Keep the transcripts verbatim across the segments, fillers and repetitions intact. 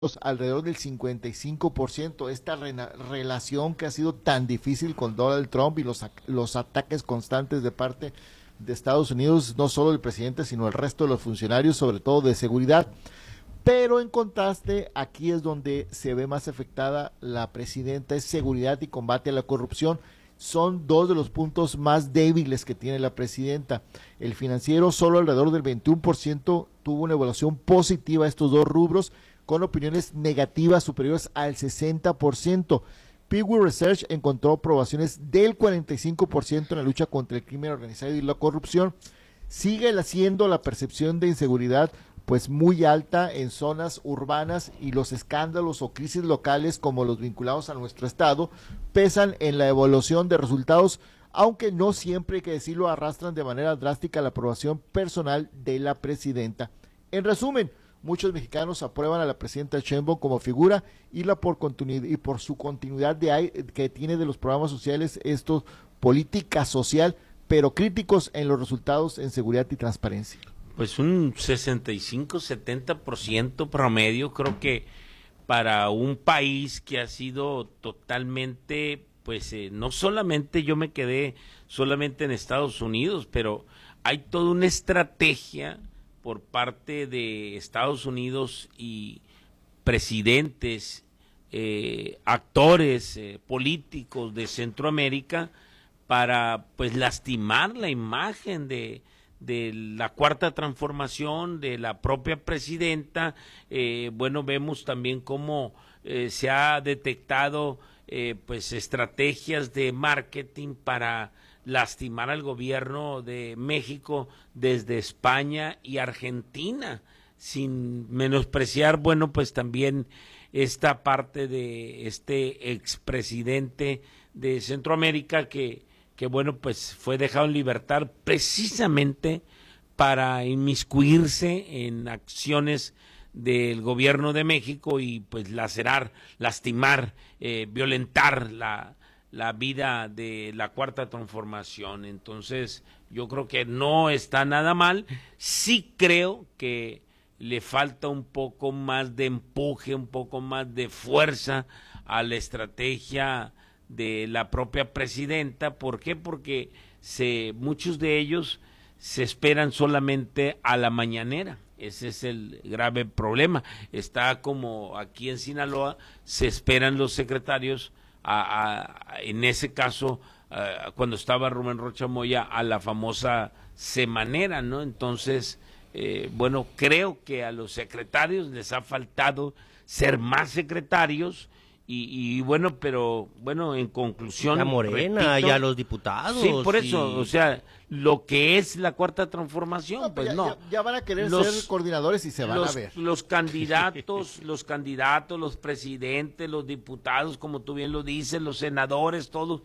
alrededor del cincuenta y cinco por ciento. Esta re relación que ha sido tan difícil con Donald Trump y los, los ataques constantes de parte de Estados Unidos, no solo del presidente, sino el resto de los funcionarios, sobre todo de seguridad. Pero en contraste, aquí es donde se ve más afectada la presidenta, es seguridad y combate a la corrupción. Son dos de los puntos más débiles que tiene la presidenta. El Financiero, solo alrededor del veintiuno por ciento tuvo una evaluación positiva a estos dos rubros, con opiniones negativas superiores al sesenta por ciento. Pew Research encontró aprobaciones del cuarenta y cinco por ciento en la lucha contra el crimen organizado y la corrupción. Sigue siendo la percepción de inseguridad pues muy alta en zonas urbanas, y los escándalos o crisis locales como los vinculados a nuestro estado pesan en la evaluación de resultados, aunque no siempre, hay que decirlo, arrastran de manera drástica la aprobación personal de la presidenta. En resumen, muchos mexicanos aprueban a la presidenta Sheinbaum como figura y la por continuidad y por su continuidad de que tiene de los programas sociales, estos política social, pero críticos en los resultados en seguridad y transparencia. Pues un sesenta y cinco, setenta por ciento promedio, creo que para un país que ha sido totalmente, pues eh, no solamente yo me quedé solamente en Estados Unidos, pero hay toda una estrategia por parte de Estados Unidos y presidentes, eh, actores, eh, políticos de Centroamérica para pues lastimar la imagen de de la cuarta transformación, de la propia presidenta. Eh, bueno, vemos también cómo eh, se ha detectado eh, pues estrategias de marketing para lastimar al gobierno de México desde España y Argentina, sin menospreciar, bueno, pues también esta parte de este expresidente de Centroamérica que que bueno, pues fue dejado en libertad precisamente para inmiscuirse en acciones del gobierno de México y pues lacerar, lastimar, eh, violentar la, la vida de la cuarta transformación. Entonces yo creo que no está nada mal. Sí creo que le falta un poco más de empuje, un poco más de fuerza a la estrategia de la propia presidenta. ¿Por qué? Porque se, muchos de ellos se esperan solamente a la mañanera. Ese es el grave problema. Está como aquí en Sinaloa, se esperan los secretarios, a, a, en ese caso, a, cuando estaba Rubén Rocha Moya, a la famosa semanera, ¿no? Entonces, eh, bueno, creo que a los secretarios les ha faltado ser más secretarios. Y, y bueno, pero bueno, en conclusión, la Morena, repito, y a los diputados. Sí, por eso, y... o sea, lo que es la cuarta transformación, no, pues ya, no. Ya, ya van a querer los, ser coordinadores y se van los, a ver. Los candidatos, los candidatos, los presidentes, los diputados, como tú bien lo dices, los senadores, todos,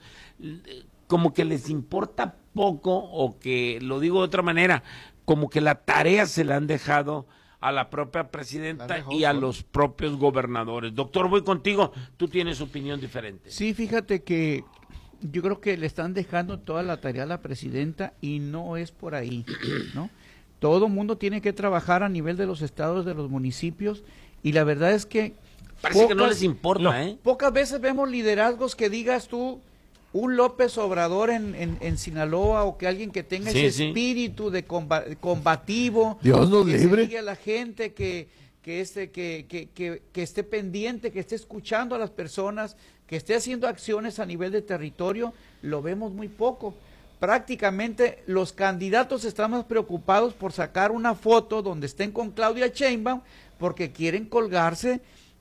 como que les importa poco, o que, lo digo de otra manera, como que la tarea se la han dejado a la propia presidenta y a los propios gobernadores. Doctor, voy contigo, tú tienes opinión diferente. Sí, fíjate que yo creo que le están dejando toda la tarea a la presidenta y no es por ahí, ¿no? Todo mundo tiene que trabajar a nivel de los estados, de los municipios, y la verdad es que parece pocas, que no les importa, no, ¿eh? Pocas veces vemos liderazgos que digas tú, un López Obrador en, en, en Sinaloa, o que alguien que tenga sí, ese sí. espíritu de comba, combativo, Dios nos que libre, se diga a la gente que que este que, que, que, que esté pendiente, que esté escuchando a las personas, que esté haciendo acciones a nivel de territorio. Lo vemos muy poco. Prácticamente los candidatos están más preocupados por sacar una foto donde estén con Claudia Sheinbaum, porque quieren colgarse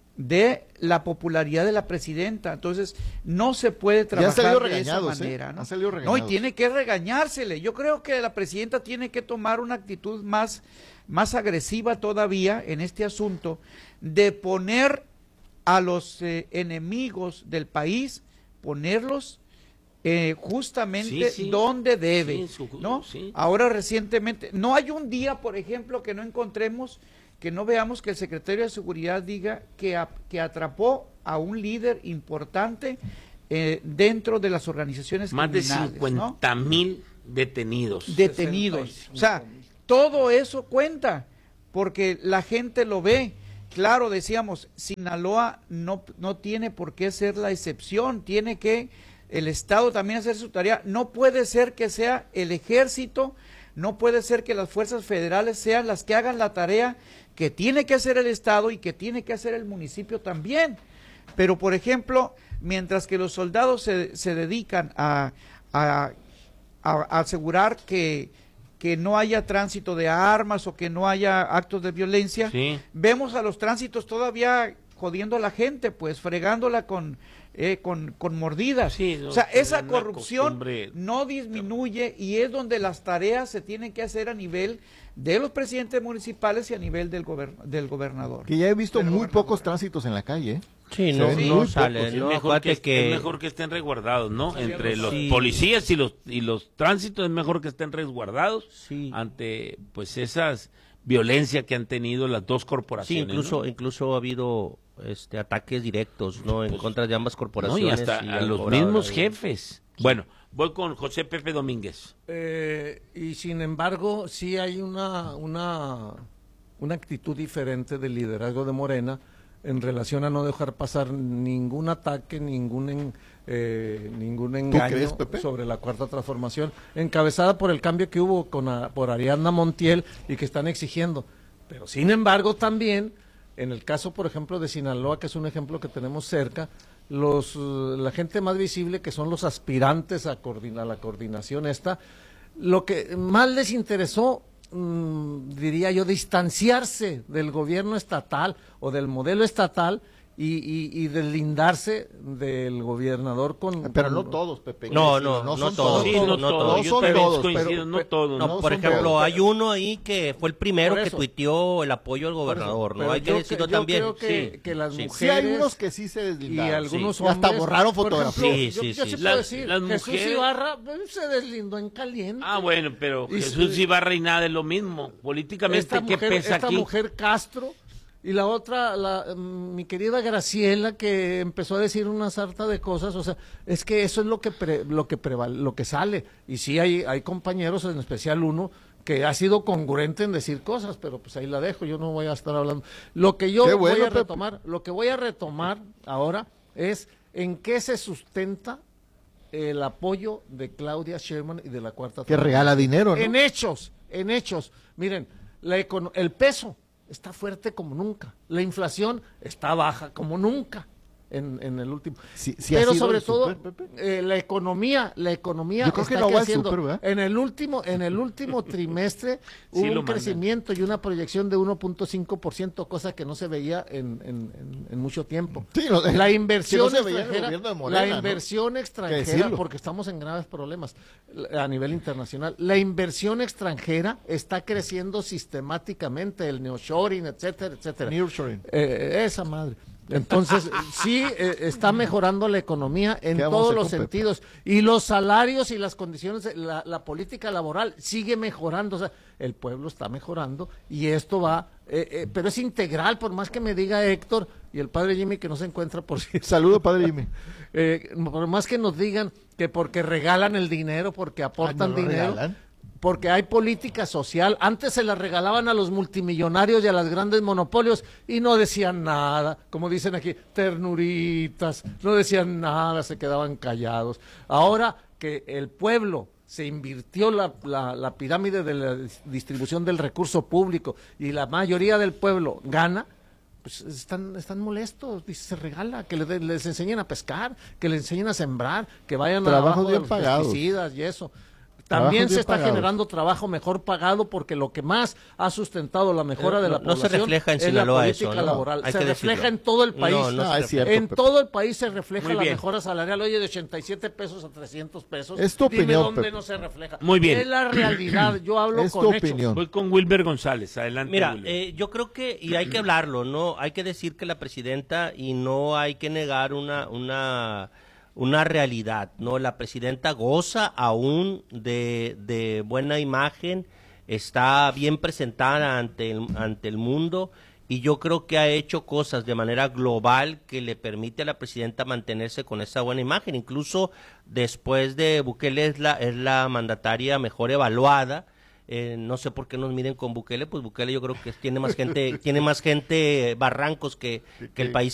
de la popularidad de la presidenta. Entonces no se puede trabajar de esa manera, ¿eh? ¿no? No, y tiene que regañársele. Yo creo que la presidenta tiene que tomar una actitud más, más agresiva todavía en este asunto, de poner a los eh, enemigos del país, ponerlos eh, justamente sí, sí. donde debe, sí, su, ¿no? Sí. Ahora recientemente, no hay un día, por ejemplo, que no encontremos, que no veamos que el secretario de Seguridad diga que, a, que atrapó a un líder importante eh, dentro de las organizaciones más criminales. Más de cincuenta mil ¿no? detenidos. Detenidos. O sea, todo eso cuenta, porque la gente lo ve. claro, decíamos, Sinaloa no, no tiene por qué ser la excepción, tiene que el Estado también hacer su tarea. No puede ser que sea el ejército, no puede ser que las fuerzas federales sean las que hagan la tarea que tiene que hacer el Estado y que tiene que hacer el municipio también. Pero, por ejemplo, mientras que los soldados se, se dedican a, a, a asegurar que, que no haya tránsito de armas o que no haya actos de violencia, sí. Vemos a los tránsitos todavía jodiendo a la gente, pues fregándola con, eh, con, con mordidas. Sí, no, o sea, esa corrupción no disminuye y es donde las tareas se tienen que hacer a nivel de los presidentes municipales y a nivel del, gober del gobernador. Que ya he visto muy pocos tránsitos en la calle, ¿eh? Sí, no, sí, no sale, no, es, mejor que, que... es mejor que estén resguardados, ¿no? Sí, entre los sí. policías y los y los tránsitos es mejor que estén resguardados sí. ante pues esas violencia que han tenido las dos corporaciones. Sí, incluso ¿no? incluso ha habido este ataques directos, ¿no? En pues, contra de ambas corporaciones. No, y hasta y a los mismos de... jefes. Sí. Bueno, voy con José Pepe Domínguez. Eh, y sin embargo, sí hay una una una actitud diferente del liderazgo de Morena en relación a no dejar pasar ningún ataque, ningún en, eh, ningún engaño crees, Pepe? sobre la Cuarta Transformación, encabezada por el cambio que hubo con a, por Ariadna Montiel y que están exigiendo. Pero sin embargo también, en el caso por ejemplo de Sinaloa, que es un ejemplo que tenemos cerca, los la gente más visible, que son los aspirantes a, coordina, a la coordinación esta, lo que más les interesó, diría yo, distanciarse del gobierno estatal o del modelo estatal y, y, y deslindarse del gobernador con... Pero con, no todos, Pepe. No, no, no, no todos. Sí, no, no todos. No son todos, coincido, no todos. No, no por ejemplo, todos. hay uno ahí que fue el primero que tuiteó el apoyo al gobernador, ¿no? Hay que decirlo también. Yo creo que, sí, que las sí. mujeres... Sí, hay unos que sí se deslindaron. Y algunos sí. hombres... Y hasta borraron fotografías. Sí, sí, yo, yo sí. sí sí. puedo Las, decir, las Jesús mujeres... Ibarra se deslindó en caliente. Ah, bueno, pero y Jesús se... Ibarra y nada es lo mismo. Políticamente, esta ¿qué mujer, pesa esta aquí? Esta mujer Castro... Y la otra, la, mi querida Graciela, que empezó a decir una sarta de cosas, o sea, es que eso es lo que pre, lo que preval, lo que sale. Y sí hay, hay compañeros, en especial uno, que ha sido congruente en decir cosas, pero pues ahí la dejo, yo no voy a estar hablando. Lo que yo bueno, voy a retomar, lo que voy a retomar ahora es en qué se sustenta el apoyo de Claudia Sheinbaum y de la Cuarta Que regala dinero, ¿no? En hechos, en hechos. Miren, la econo el peso está fuerte como nunca. La inflación está baja como nunca en, en el último. Sí, sí Pero sobre todo super, eh, la economía, la economía Yo creo está que no va creciendo. al super, en el último, en el último trimestre hubo sí, un mandan. crecimiento y una proyección de uno punto cinco por ciento, cosa que no se veía en, en, en, en mucho tiempo. Sí, no, la inversión no extranjera, Morena, la inversión ¿no? extranjera, porque estamos en graves problemas a nivel internacional. La inversión extranjera está creciendo sistemáticamente, el nearshoring, etcétera, etcétera. Nearshoring. Eh, esa madre. Entonces, sí, eh, está mejorando la economía en todos los sentidos. Y los salarios y las condiciones, la, la política laboral sigue mejorando. O sea, el pueblo está mejorando y esto va, eh, eh, pero es integral, por más que me diga Héctor y el padre Jimmy, que no se encuentra por si. Saludo, padre Jimmy. Eh, por más que nos digan que porque regalan el dinero, porque aportan Ay, ¿no dinero. regalan? Porque hay política social. Antes se la regalaban a los multimillonarios y a los grandes monopolios y no decían nada, como dicen aquí, ternuritas, no decían nada, se quedaban callados. Ahora que el pueblo se invirtió la, la, la pirámide de la distribución del recurso público y la mayoría del pueblo gana, pues están, están molestos, dice, se regala, que les, les enseñen a pescar, que les enseñen a sembrar, que vayan Trabajos a abajo de bien los pagados. pesticidas y eso. También Trabajos se está pagados. generando trabajo mejor pagado, porque lo que más ha sustentado la mejora Eh, de la no- no población se refleja en es la Sinaloa política eso, ¿no? laboral. Hay Se que refleja decirlo. en todo el país. No, no Ah, se es cierto, en Pepe. todo el país se refleja Muy la bien. mejora salarial. Oye, de ochenta y siete pesos a trescientos pesos. Es tu Dime opinión, dónde Pepe. no se refleja. Muy bien. Es la realidad. Yo hablo Es con tu hechos. opinión. Voy con Wilber González, adelante. Mira, Wilber. eh, yo creo que, y hay que hablarlo, ¿no? Hay que decir que la presidenta, y no hay que negar una, una, una realidad, ¿no? La presidenta goza aún de, de buena imagen, está bien presentada ante el, ante el mundo, y yo creo que ha hecho cosas de manera global que le permite a la presidenta mantenerse con esa buena imagen. Incluso después de Bukele es la, es la mandataria mejor evaluada, Eh, no sé por qué nos miren con Bukele, pues Bukele yo creo que tiene más gente, tiene más gente Barrancos que, que el país